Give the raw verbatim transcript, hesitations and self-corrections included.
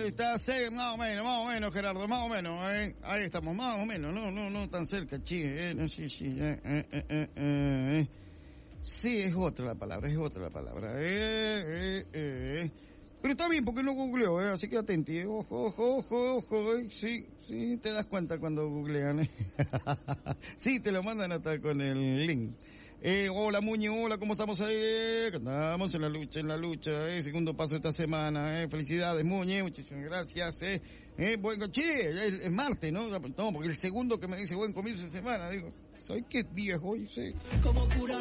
está cerca, más o menos, más o menos, Gerardo, más o menos, eh. Ahí estamos, más o menos, no, no, no tan cerca, chi, eh, no, sí, sí, eh, eh, eh, eh, eh. Sí, es otra la palabra, es otra la palabra, eh, eh, eh. Pero está bien, porque no googleó, eh, así que atenti, ojo, ojo, ojo, ojo, eh. Sí, sí, te das cuenta cuando googlean, eh. Sí, te lo mandan hasta con el link. Eh, hola Muñe, hola, ¿cómo estamos ahí? Estamos en la lucha, en la lucha, eh, segundo paso de esta semana, eh, felicidades Muñe, muchísimas gracias, eh, eh, bueno, che, es, es martes, ¿no? No, porque el segundo que me dice buen comienzo de semana, digo, ¿sabes qué día es hoy? Sí.